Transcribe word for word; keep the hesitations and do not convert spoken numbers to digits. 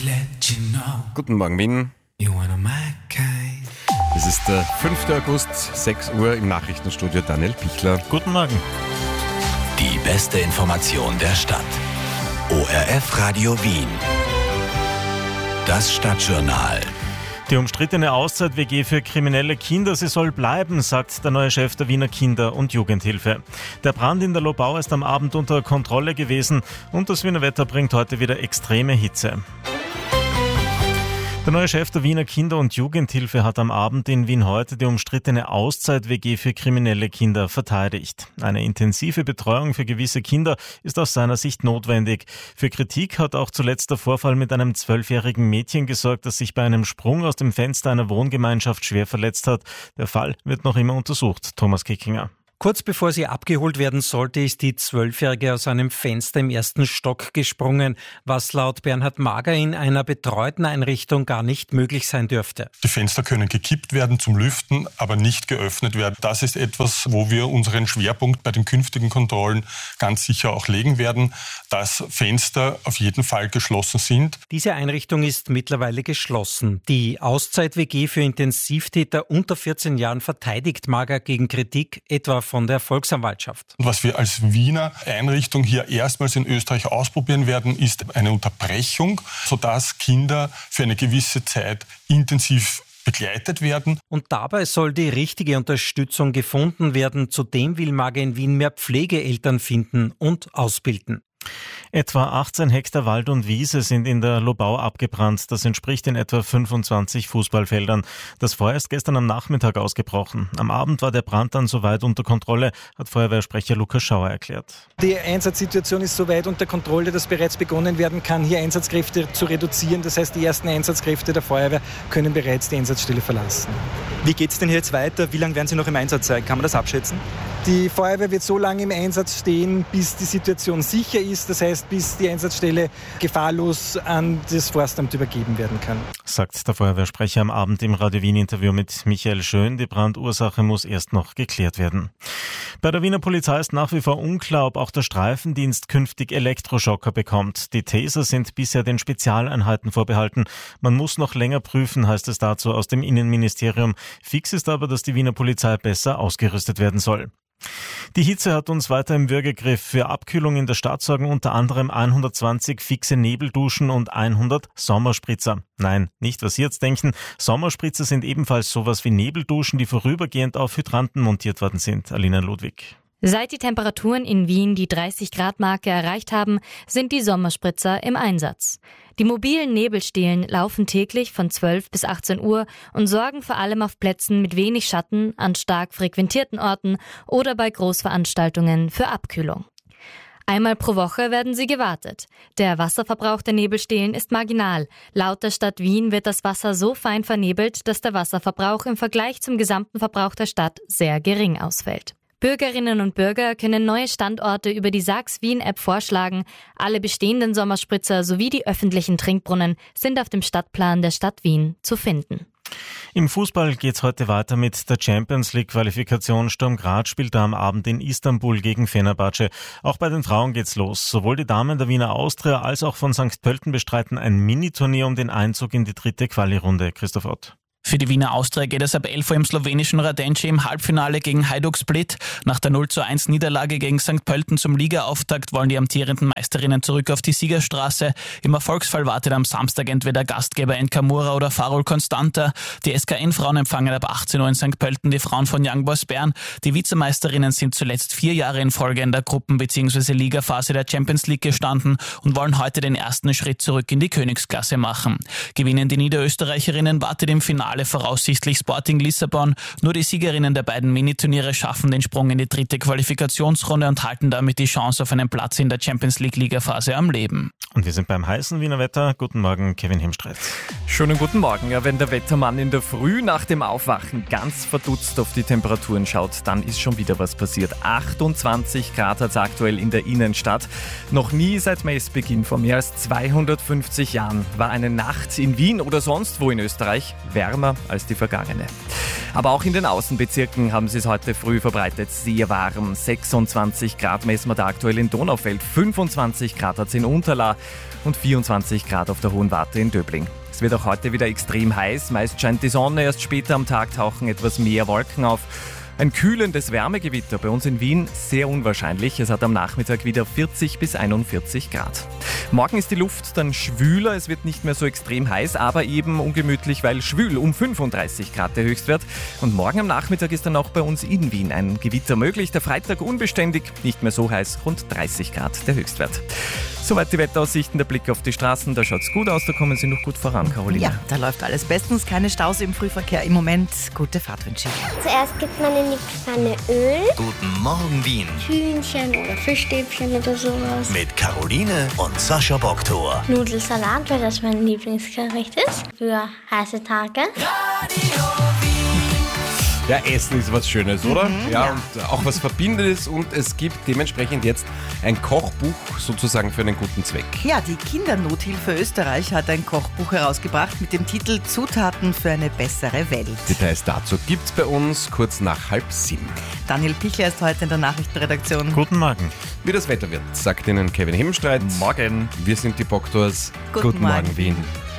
Guten Morgen, Wien. Es ist der fünfter August, sechs Uhr im Nachrichtenstudio Daniel Pichler. Guten Morgen. Die beste Information der Stadt. O R F Radio Wien. Das Stadtjournal. Die umstrittene Auszeit-W G für kriminelle Kinder, sie soll bleiben, sagt der neue Chef der Wiener Kinder- und Jugendhilfe. Der Brand in der Lobau ist am Abend unter Kontrolle gewesen und das Wiener Wetter bringt heute wieder extreme Hitze. Der neue Chef der Wiener Kinder- und Jugendhilfe hat am Abend in Wien heute die umstrittene Auszeit-W G für kriminelle Kinder verteidigt. Eine intensive Betreuung für gewisse Kinder ist aus seiner Sicht notwendig. Für Kritik hat auch zuletzt der Vorfall mit einem zwölfjährigen Mädchen gesorgt, das sich bei einem Sprung aus dem Fenster einer Wohngemeinschaft schwer verletzt hat. Der Fall wird noch immer untersucht. Thomas Kickinger. Kurz bevor sie abgeholt werden sollte, ist die Zwölfjährige aus einem Fenster im ersten Stock gesprungen, was laut Bernhard Mager in einer betreuten Einrichtung gar nicht möglich sein dürfte. Die Fenster können gekippt werden zum Lüften, aber nicht geöffnet werden. Das ist etwas, wo wir unseren Schwerpunkt bei den künftigen Kontrollen ganz sicher auch legen werden, dass Fenster auf jeden Fall geschlossen sind. Diese Einrichtung ist mittlerweile geschlossen. Die Auszeit-W G für Intensivtäter unter vierzehn Jahren verteidigt Mager gegen Kritik, etwa von der Volksanwaltschaft. Und was wir als Wiener Einrichtung hier erstmals in Österreich ausprobieren werden, ist eine Unterbrechung, sodass Kinder für eine gewisse Zeit intensiv begleitet werden. Und dabei soll die richtige Unterstützung gefunden werden. Zudem will Mager in Wien mehr Pflegeeltern finden und ausbilden. Etwa achtzehn Hektar Wald und Wiese sind in der Lobau abgebrannt. Das entspricht in etwa fünfundzwanzig Fußballfeldern. Das Feuer ist gestern am Nachmittag ausgebrochen. Am Abend war der Brand dann soweit unter Kontrolle, hat Feuerwehrsprecher Lukas Schauer erklärt. Die Einsatzsituation ist soweit unter Kontrolle, dass bereits begonnen werden kann, hier Einsatzkräfte zu reduzieren. Das heißt, die ersten Einsatzkräfte der Feuerwehr können bereits die Einsatzstelle verlassen. Wie geht es denn hier jetzt weiter? Wie lange werden Sie noch im Einsatz sein? Kann man das abschätzen? Die Feuerwehr wird so lange im Einsatz stehen, bis die Situation sicher ist. Das heißt, bis die Einsatzstelle gefahrlos an das Forstamt übergeben werden kann. Sagt der Feuerwehrsprecher am Abend im Radio Wien-Interview mit Michael Schön. Die Brandursache muss erst noch geklärt werden. Bei der Wiener Polizei ist nach wie vor unklar, ob auch der Streifendienst künftig Elektroschocker bekommt. Die Taser sind bisher den Spezialeinheiten vorbehalten. Man muss noch länger prüfen, heißt es dazu aus dem Innenministerium. Fix ist aber, dass die Wiener Polizei besser ausgerüstet werden soll. Die Hitze hat uns weiter im Würgegriff. Für Abkühlung in der Stadt sorgen unter anderem hundertzwanzig fixe Nebelduschen und hundert Sommerspritzer. Nein, nicht was Sie jetzt denken. Sommerspritzer sind ebenfalls sowas wie Nebelduschen, die vorübergehend auf Hydranten montiert worden sind. Alina Ludwig. Seit die Temperaturen in Wien die dreißig Grad Marke erreicht haben, sind die Sommerspritzer im Einsatz. Die mobilen Nebelstelen laufen täglich von zwölf bis achtzehn Uhr und sorgen vor allem auf Plätzen mit wenig Schatten, an stark frequentierten Orten oder bei Großveranstaltungen für Abkühlung. Einmal pro Woche werden sie gewartet. Der Wasserverbrauch der Nebelstelen ist marginal. Laut der Stadt Wien wird das Wasser so fein vernebelt, dass der Wasserverbrauch im Vergleich zum gesamten Verbrauch der Stadt sehr gering ausfällt. Bürgerinnen und Bürger können neue Standorte über die Sachs Wien-App vorschlagen. Alle bestehenden Sommerspritzer sowie die öffentlichen Trinkbrunnen sind auf dem Stadtplan der Stadt Wien zu finden. Im Fußball geht's heute weiter mit der Champions League Qualifikation. Sturm Graz spielt da am Abend in Istanbul gegen Fenerbahce. Auch bei den Frauen geht's los. Sowohl die Damen der Wiener Austria als auch von Sankt Pölten bestreiten ein Miniturnier um den Einzug in die dritte Quali-Runde. Christoph Ott. Für die Wiener Austria geht es ab elf Uhr im slowenischen Radenci im Halbfinale gegen Hajduk Split. Nach der null zu eins Niederlage gegen Sankt Pölten zum Ligaauftakt wollen die amtierenden Meisterinnen zurück auf die Siegerstraße. Im Erfolgsfall wartet am Samstag entweder Gastgeber N K Mura oder Farol Constanta. Die S K N-Frauen empfangen ab achtzehn Uhr in Sankt Pölten die Frauen von Young Boys Bern. Die Vizemeisterinnen sind zuletzt vier Jahre in Folge in der Gruppen- bzw. Ligaphase der Champions League gestanden und wollen heute den ersten Schritt zurück in die Königsklasse machen. Gewinnen die Niederösterreicherinnen, wartet im Finale voraussichtlich Sporting Lissabon. Nur die Siegerinnen der beiden Miniturniere schaffen den Sprung in die dritte Qualifikationsrunde und halten damit die Chance auf einen Platz in der Champions League Ligaphase am Leben. Und wir sind beim heißen Wiener Wetter. Guten Morgen, Kevin Hemstreit. Schönen guten Morgen. Ja, wenn der Wettermann in der Früh nach dem Aufwachen ganz verdutzt auf die Temperaturen schaut, dann ist schon wieder was passiert. achtundzwanzig Grad hat es aktuell in der Innenstadt. Noch nie seit Messbeginn vor mehr als zweihundertfünfzig Jahren war eine Nacht in Wien oder sonst wo in Österreich wärmer als die vergangene. Aber auch in den Außenbezirken haben sie es heute früh verbreitet sehr warm. sechsundzwanzig Grad messen wir da aktuell in Donaufeld, fünfundzwanzig Grad hat es in Unterla und vierundzwanzig Grad auf der Hohen Warte in Döbling. Es wird auch heute wieder extrem heiß, meist scheint die Sonne, erst später am Tag tauchen etwas mehr Wolken auf. Ein kühlendes Wärmegewitter bei uns in Wien sehr unwahrscheinlich. Es hat am Nachmittag wieder vierzig bis einundvierzig Grad. Morgen ist die Luft dann schwüler, es wird nicht mehr so extrem heiß, aber eben ungemütlich, weil schwül, um fünfunddreißig Grad der Höchstwert. Und morgen am Nachmittag ist dann auch bei uns in Wien ein Gewitter möglich. Der Freitag unbeständig, nicht mehr so heiß, rund dreißig Grad der Höchstwert. Soweit die Wetteraussichten, der Blick auf die Straßen, da schaut es gut aus, da kommen Sie noch gut voran, Caroline. Ja, da läuft alles bestens, keine Staus im Frühverkehr im Moment. Gute Fahrt wünsche ich. Zuerst gibt man in die Pfanne Öl. Guten Morgen Wien. Hühnchen oder Fischstäbchen oder sowas. Mit Caroline und Sascha Boktor. Nudelsalat, weil das mein Lieblingsgericht ist. Für heiße Tage. Ja, Essen ist was Schönes, oder? Mhm, ja, ja, und auch was Verbindendes und es gibt dementsprechend jetzt ein Kochbuch sozusagen für einen guten Zweck. Ja, die Kindernothilfe Österreich hat ein Kochbuch herausgebracht mit dem Titel Zutaten für eine bessere Welt. Details dazu gibt's bei uns kurz nach halb sieben. Daniel Pichler ist heute in der Nachrichtenredaktion. Guten Morgen. Wie das Wetter wird, sagt Ihnen Kevin Himmelstreit. Morgen. Wir sind die Boktors. Guten Morgen. Morgen, Wien.